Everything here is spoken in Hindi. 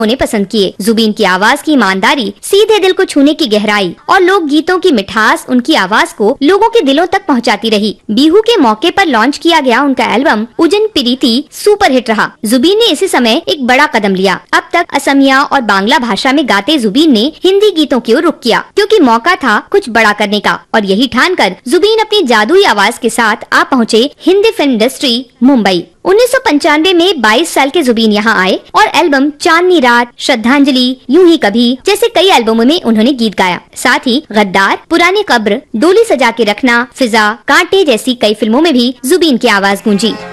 ने पसंद किए। जुबीन की आवाज की ईमानदारी, सीधे दिल को छूने की गहराई और लोक गीतों की मिठास उनकी आवाज को लोगों के दिलों तक पहुंचाती रही। बिहू के मौके पर लॉन्च किया गया उनका एल्बम उजन प्रीति सुपरहिट रहा। जुबीन ने इसी समय एक बड़ा कदम लिया। अब तक असमिया और बांग्ला भाषा में गाते जुबीन ने हिंदी गीतों की ओर रुख किया, क्योंकि मौका था कुछ बड़ा करने का। और यही ठानकर जुबीन अपनी जादुई आवाज के साथ आ पहुँचे हिंदी फिल्म इंडस्ट्री मुंबई। 1995 में 22 साल के जुबीन यहाँ आए और एल्बम चांदनी रात, श्रद्धांजलि, यूं ही कभी जैसे कई एल्बमों में उन्होंने गीत गाया। साथ ही गद्दार, पुरानी कब्र, डोली सजा के रखना, फिजा, कांटे जैसी कई फिल्मों में भी जुबीन की आवाज गूंजी।